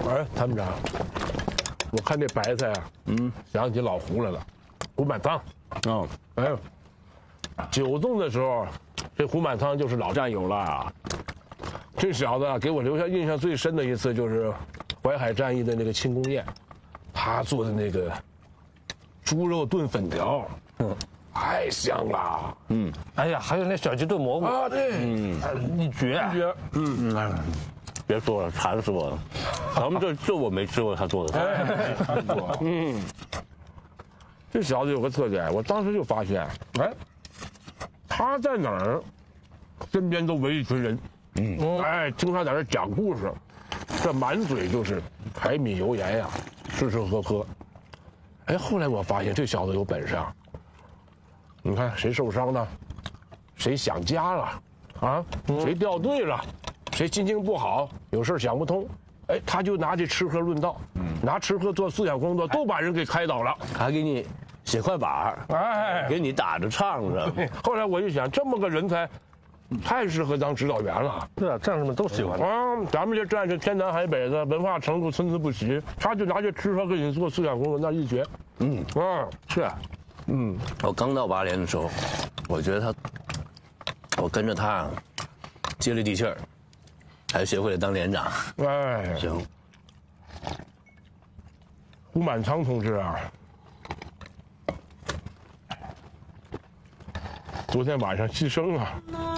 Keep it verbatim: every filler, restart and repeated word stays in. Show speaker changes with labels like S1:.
S1: 哎，参谋长，我看这白菜啊，嗯，想起老胡来了，胡满汤。
S2: 哦，
S1: 哎呦，九纵的时候，这胡满汤就是老战友了啊。这小子啊，给我留下印象最深的一次就是淮海战役的那个庆功宴，他做的那个猪肉炖粉条，嗯，太香了。
S3: 嗯，哎呀，还有那小鸡炖蘑菇
S1: 啊，对，
S3: 嗯，一绝，
S1: 一绝。
S2: 嗯嗯，别说了，馋死我了。咱们这这我没吃过他做的菜。
S1: 嗯，这小子有个特点，我当时就发现，哎，他在哪儿，身边都围一群人。嗯，哎，听他在这讲故事，这满嘴就是柴米油盐呀，吃吃喝喝。哎，后来我发现这小子有本事啊。你看谁受伤了，谁想家了，啊，谁掉队了，谁心情不好，有事想不通，哎，他就拿这吃喝论道，拿吃喝做思想工作，都把人给开导了，
S2: 还给你写快板，哎，给你打着唱着。
S1: 后来我就想，这么个人才。太适合当指导员了。
S3: 对啊，战士们都喜欢他。
S1: 啊，咱们这战士天南海北的，文化程度参差不齐，他就拿这吃喝给你做思想工作，那一绝。嗯，啊，
S2: 是啊，嗯，我刚到八连的时候，我觉得他，我跟着他接了地气儿，还学会了当连长。
S1: 哎，
S2: 行。
S1: 胡满仓同志啊，昨天晚上牺牲了。